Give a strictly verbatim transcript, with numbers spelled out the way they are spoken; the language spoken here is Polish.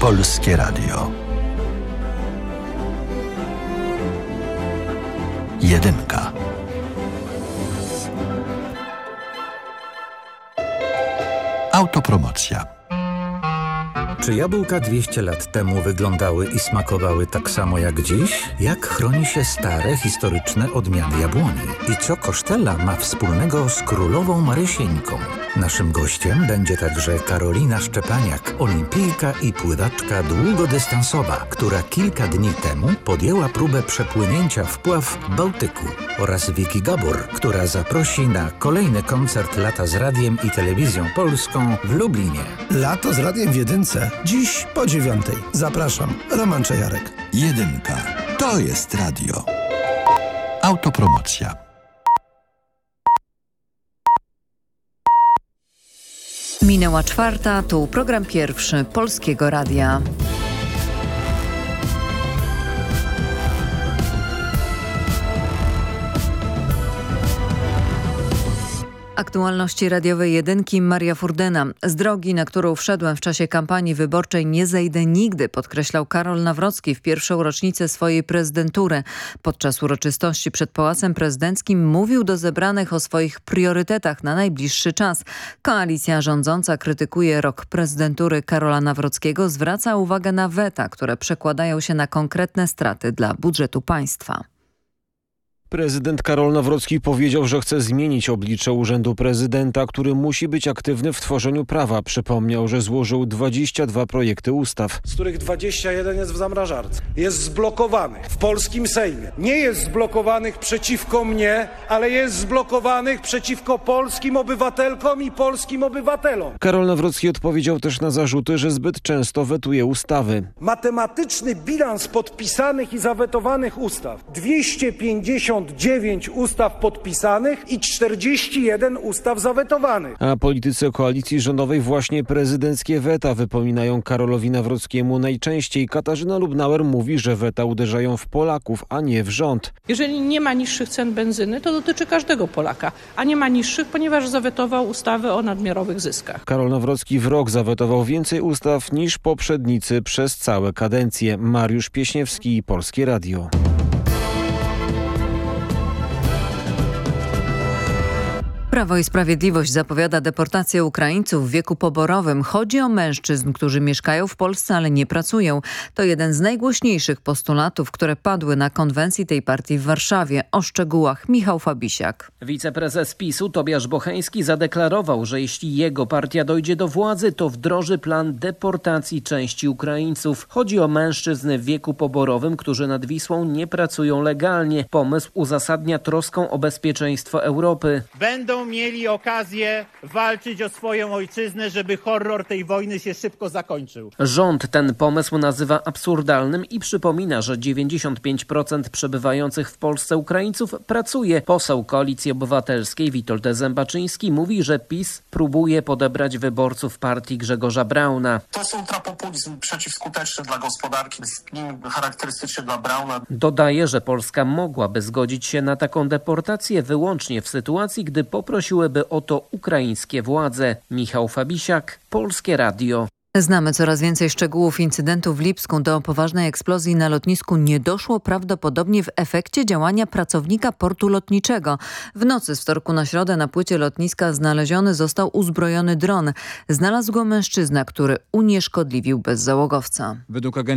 Polskie Radio. Jedynka. Autopromocja. Czy jabłka dwieście lat temu wyglądały i smakowały tak samo jak dziś? Jak chroni się stare, historyczne odmiany jabłoni? I co Kosztela ma wspólnego z królową Marysieńką? Naszym gościem będzie także Karolina Szczepaniak, olimpijka i pływaczka długodystansowa, która kilka dni temu podjęła próbę przepłynięcia wpław Bałtyku, oraz Wiki Gabor, która zaprosi na kolejny koncert Lata z Radiem i Telewizją Polską w Lublinie. Lato z Radiem w Jedynce. Dziś po dziewiątej. Zapraszam. Roman Czajarek. Jedynka. To jest radio. Autopromocja. Minęła czwarta, tu program pierwszy Polskiego Radia. Aktualności radiowej jedynki, Maria Furdyna. Z drogi, na którą wszedłem w czasie kampanii wyborczej, nie zejdę nigdy, podkreślał Karol Nawrocki w pierwszą rocznicę swojej prezydentury. Podczas uroczystości przed Pałacem Prezydenckim mówił do zebranych o swoich priorytetach na najbliższy czas. Koalicja rządząca krytykuje rok prezydentury Karola Nawrockiego, zwraca uwagę na weta, które przekładają się na konkretne straty dla budżetu państwa. Prezydent Karol Nawrocki powiedział, że chce zmienić oblicze Urzędu Prezydenta, który musi być aktywny w tworzeniu prawa. Przypomniał, że złożył dwadzieścia dwa projekty ustaw, z których dwadzieścia jeden jest w zamrażarce. Jest zblokowanych w polskim Sejmie. Nie jest zblokowanych przeciwko mnie, ale jest zblokowanych przeciwko polskim obywatelkom i polskim obywatelom. Karol Nawrocki odpowiedział też na zarzuty, że zbyt często wetuje ustawy. Matematyczny bilans podpisanych i zawetowanych ustaw. dwieście pięćdziesiąt dziewięć ustaw podpisanych i czterdzieści jeden ustaw zawetowanych. A politycy koalicji rządowej właśnie prezydenckie weta wypominają Karolowi Nawrockiemu najczęściej. Katarzyna Lubnauer mówi, że weta uderzają w Polaków, a nie w rząd. Jeżeli nie ma niższych cen benzyny, to dotyczy każdego Polaka, a nie ma niższych, ponieważ zawetował ustawy o nadmiarowych zyskach. Karol Nawrocki w rok zawetował więcej ustaw niż poprzednicy przez całe kadencje. Mariusz Pieśniewski, Polskie Radio. Prawo i Sprawiedliwość zapowiada deportację Ukraińców w wieku poborowym. Chodzi o mężczyzn, którzy mieszkają w Polsce, ale nie pracują. To jeden z najgłośniejszych postulatów, które padły na konwencji tej partii w Warszawie. O szczegółach Michał Fabisiak. Wiceprezes PiSu Tobiasz Bocheński zadeklarował, że jeśli jego partia dojdzie do władzy, to wdroży plan deportacji części Ukraińców. Chodzi o mężczyzn w wieku poborowym, którzy nad Wisłą nie pracują legalnie. Pomysł uzasadnia troską o bezpieczeństwo Europy. Będą mieli okazję walczyć o swoją ojczyznę, żeby horror tej wojny się szybko zakończył. Rząd ten pomysł nazywa absurdalnym i przypomina, że dziewięćdziesiąt pięć procent przebywających w Polsce Ukraińców pracuje. Poseł Koalicji Obywatelskiej Witold Zębaczyński mówi, że PiS próbuje podebrać wyborców partii Grzegorza Brauna. To jest ultrapopulizm przeciwskuteczny dla gospodarki, charakterystyczny dla Brauna. Dodaje, że Polska mogłaby zgodzić się na taką deportację wyłącznie w sytuacji, gdy poprosiłyby o to ukraińskie władze. Michał Fabisiak, Polskie Radio. Znamy coraz więcej szczegółów incydentu w Lipsku. Do poważnej eksplozji na lotnisku nie doszło prawdopodobnie w efekcie działania pracownika portu lotniczego. W nocy z wtorku na środę na płycie lotniska znaleziony został uzbrojony dron. Znalazł go mężczyzna, który unieszkodliwił bezzałogowca. Według agencji